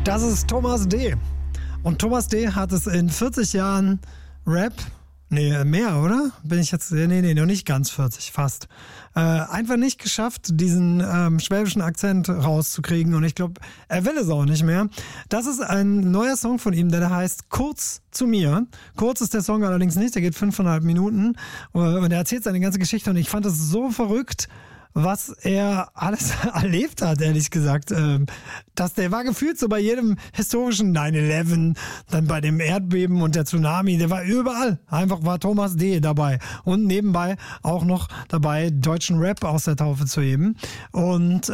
Das ist Thomas D. Und Thomas D. hat es in 40 Jahren Rap, nee, mehr, oder? Bin ich jetzt, nee, noch nicht ganz 40, fast. Einfach nicht geschafft, diesen schwäbischen Akzent rauszukriegen. Und ich glaube, er will es auch nicht mehr. Das ist ein neuer Song von ihm, der da heißt Kurz zu mir. Kurz ist der Song allerdings nicht, der geht 5,5 Minuten. Und er erzählt seine ganze Geschichte. Und ich fand es so verrückt, was er alles erlebt hat, ehrlich gesagt. Der war gefühlt so bei jedem historischen 9/11, dann bei dem Erdbeben und der Tsunami, der war überall. Einfach war Thomas D. dabei. Und nebenbei auch noch dabei, deutschen Rap aus der Taufe zu heben. Und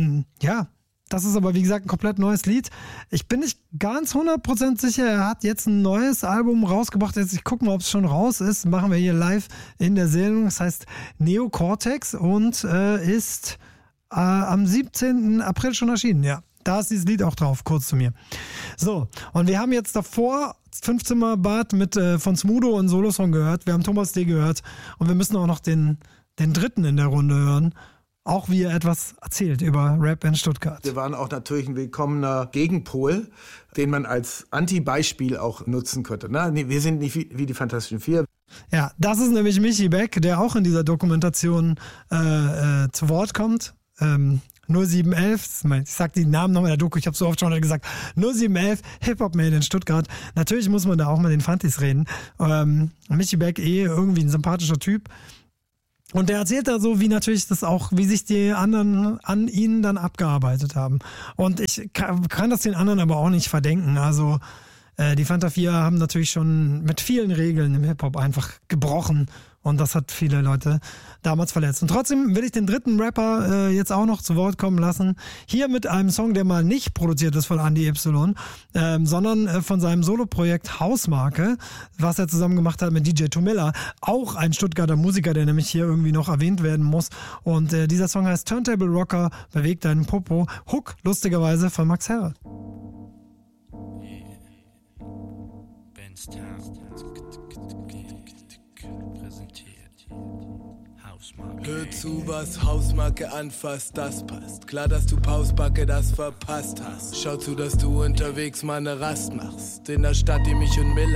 das ist aber, wie gesagt, ein komplett neues Lied. Ich bin nicht ganz 100% sicher, er hat jetzt ein neues Album rausgebracht. Jetzt, ich gucke mal, ob es schon raus ist. Machen wir hier live in der Sendung. Das heißt Neocortex und ist am 17. April schon erschienen. Ja, da ist dieses Lied auch drauf, kurz zu mir. So, und wir haben jetzt davor 15 Bart von Smudo und Solosong gehört. Wir haben Thomas D. gehört und wir müssen auch noch den dritten in der Runde hören. Auch wie er etwas erzählt über Rap in Stuttgart. Wir waren auch natürlich ein willkommener Gegenpol, den man als Anti-Beispiel auch nutzen könnte. Nee, wir sind nicht wie die Fantastischen Vier. Ja, das ist nämlich Michi Beck, der auch in dieser Dokumentation zu Wort kommt. 0711, ich sag die Namen nochmal in der Doku, ich habe so oft schon gesagt, 0711, Hip-Hop-Man in Stuttgart. Natürlich muss man da auch mit den Fantis reden. Michi Beck irgendwie ein sympathischer Typ. Und der erzählt da so, wie natürlich das auch, wie sich die anderen an ihn dann abgearbeitet haben. Und ich kann das den anderen aber auch nicht verdenken. Also die Fanta 4 haben natürlich schon mit vielen Regeln im Hip-Hop einfach gebrochen. Und das hat viele Leute damals verletzt. Und trotzdem will ich den dritten Rapper jetzt auch noch zu Wort kommen lassen. Hier mit einem Song, der mal nicht produziert ist von Andy Y, sondern von seinem Soloprojekt Hausmarke, was er zusammen gemacht hat mit DJ Tomilla. Auch ein Stuttgarter Musiker, der nämlich hier irgendwie noch erwähnt werden muss. Und dieser Song heißt Turntable Rocker, bewegt deinen Popo. Hook, lustigerweise, von Max Herre. Hör zu, was Hausmarke anfasst, das passt. Klar, dass du Pausbacke das verpasst hast. Schau zu, dass du unterwegs mal ne Rast machst. In der Stadt, die mich und Miller